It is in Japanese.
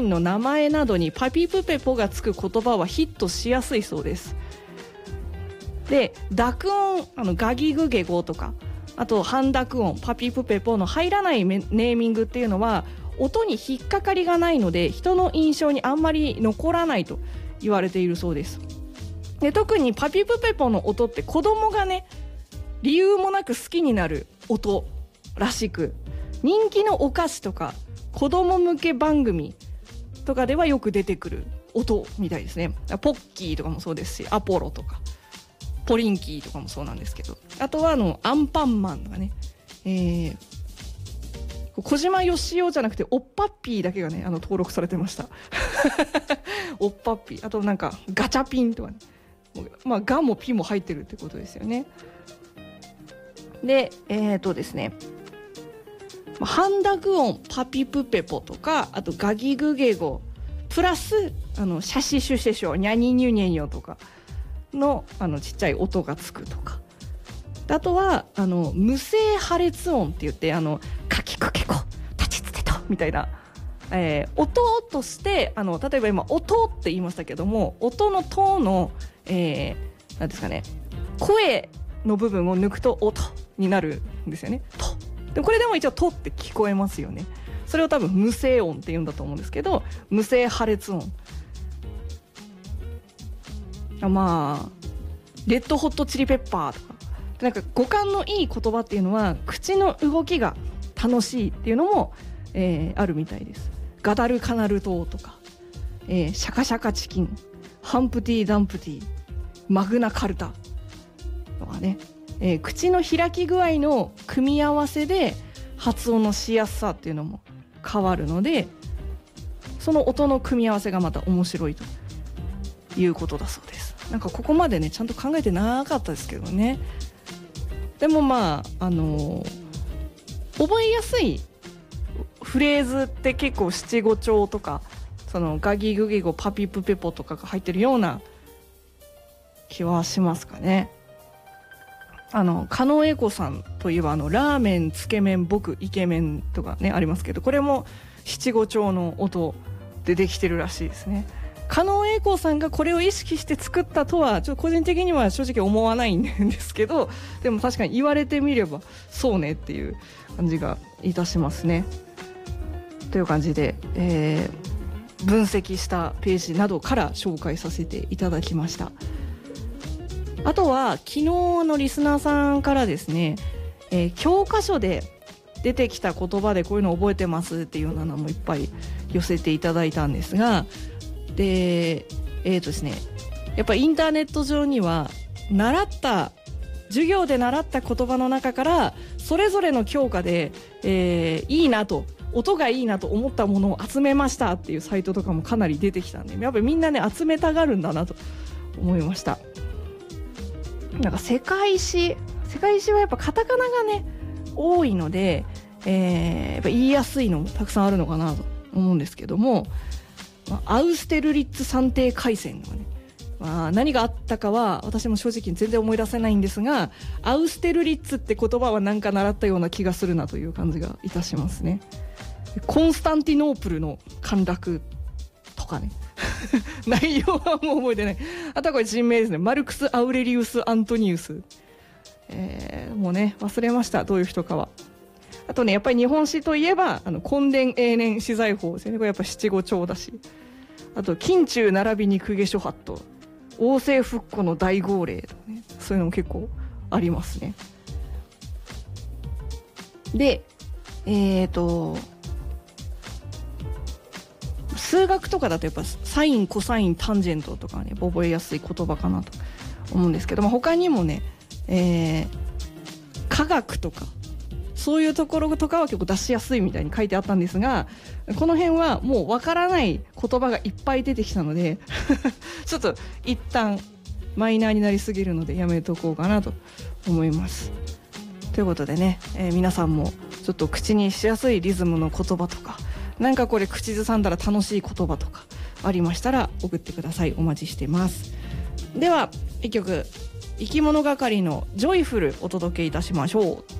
品の名前などにパピプペポがつく言葉はヒットしやすいそうです。で濁音ガギグゲゴとか、あと半濁音パピプペポの入らないネーミングっていうのは音に引っかかりがないので人の印象にあんまり残らないと言われているそうです。で特にパピプペポの音って子供がね理由もなく好きになる音らしく、人気のお菓子とか子供向け番組とかではよく出てくる音みたいですね。ポッキーとかもそうですし、アポロとかポリンキーとかもそうなんですけど、あとはアンパンマンとかね、小島よしおじゃなくておっぱっぴーだけがね登録されてましたおっぱっぴー、あとなんかガチャピンとかね、まあガもピも入ってるってことですよね。でですね、半濁音パピプペポとか、あとガギグゲゴプラスシャシシュシェショニャニニュニェニョとかのちっちゃい音がつくとか、あとは無声破裂音って言ってカキクケコタチツテトみたいな、音として例えば今音って言いましたけども、音のトのなんですかね、声の部分を抜くと音になるんですよね。とでこれでも一応とって聞こえますよね。それを多分無声音って言うんだと思うんですけど、無声破裂音、まあレッドホットチリペッパーとか、なんか語感のいい言葉っていうのは口の動きが楽しいっていうのも、あるみたいです。ガダルカナル島とか、シャカシャカチキン、ハンプティダンプティ、マグナカルタとかね、口の開き具合の組み合わせで発音のしやすさっていうのも変わるので、その音の組み合わせがまた面白いということだそうです。なんかここまでねちゃんと考えてなかったですけどね。でもまあ覚えやすいフレーズって結構七五調とかそのガギグギゴパピプペポとかが入ってるような気はしますかね。狩野英孝さんといえばラーメンつけ麺僕イケメンとかねありますけど、これも七五調の音でできてるらしいですね。狩野英孝さんがこれを意識して作ったとはちょっと個人的には正直思わないんですけど、でも確かに言われてみればそうねっていう感じがいたしますね。という感じで、分析したページなどから紹介させていただきました。あとは昨日のリスナーさんからですね、教科書で出てきた言葉でこういうの覚えてますっていうようなのもいっぱい寄せていただいたんですが、でですね、やっぱインターネット上には授業で習った言葉の中からそれぞれの教科で、いいなと音がいいなと思ったものを集めましたっていうサイトとかもかなり出てきたんで、やっぱりみんなね集めたがるんだなと思いました。なんか世界史はやっぱカタカナがね多いので、やっぱ言いやすいのもたくさんあるのかなと思うんですけども、アウステルリッツ算定回線とかね、何があったかは私も正直全然思い出せないんですが、アウステルリッツって言葉はなんか習ったような気がするなという感じがいたしますね。コンスタンティノープルの陥落とかね内容はもう覚えてない。あとはこれ人名ですね。マルクス・アウレリウス・アントニウス、もうね忘れましたどういう人かは。あとねやっぱり日本史といえば墾田永年資材法ですよね。これやっぱ七五調だし、あと近中並びに公家諸法度、王政復古の大号令とかね、そういうのも結構ありますね。で数学とかだとやっぱサインコサインタンジェントとかね覚えやすい言葉かなと思うんですけども、他にもね、科学とかそういうところとかは結構出しやすいみたいに書いてあったんですが、この辺はもうわからない言葉がいっぱい出てきたのでちょっと一旦マイナーになりすぎるのでやめとこうかなと思います。ということでね、皆さんもちょっと口にしやすいリズムの言葉とか、なんかこれ口ずさんだら楽しい言葉とかありましたら送ってください。お待ちしてます。では一曲生き物係のジョイフルお届けいたしましょう。